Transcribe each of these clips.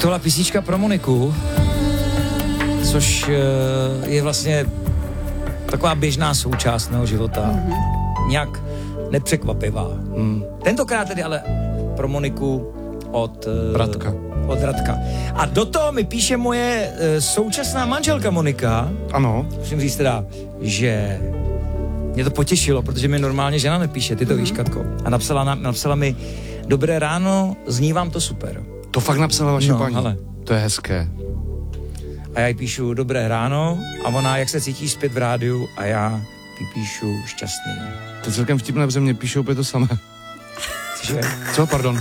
To byla písnička pro Moniku, což je vlastně taková běžná součást mého života. Nějak nepřekvapivá. Tentokrát tedy ale pro Moniku od Radka. A do toho mi píše moje současná manželka Monika. Ano. Musím říct teda, že mě to potěšilo, protože mi normálně žena nepíše, ty to víš, Katko. A napsala mi, dobré ráno, zní vám to super. To fakt napsala vaše paní? Ale. To je hezké. A já jí píšu dobré ráno a ona, jak se cítíš zpět v rádiu, a já jí píšu šťastný. To je celkem vtipné, protože mě píšou úplně to samé. Cože? Co, pardon?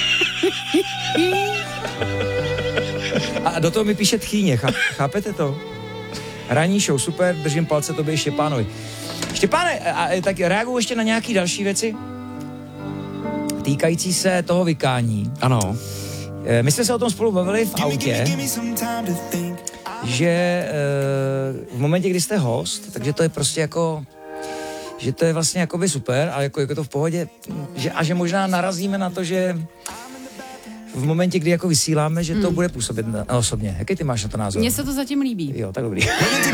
A do toho mi píše tchýně, chápete to? Ranní show, super, držím palce tobě Štěpánovi. Štěpáne, tak reaguju ještě na nějaký další věci týkající se toho vykání. Ano. My jsme se o tom spolu bavili v autě, že v momentě, kdy jste host, takže to je prostě jako, že to je vlastně jakoby super a jako to v pohodě, že možná narazíme na to, že v momentě, kdy jako vysíláme, že to bude působit osobně. Jaký ty máš na to názor? Mně se to zatím líbí. Jo, tak dobrý.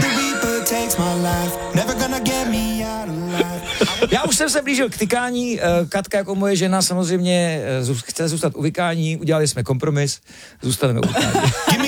Já už jsem se blížil k tykání. Katka jako moje žena samozřejmě chce zůstat u vykání. Udělali jsme kompromis. Zůstaneme u vykání.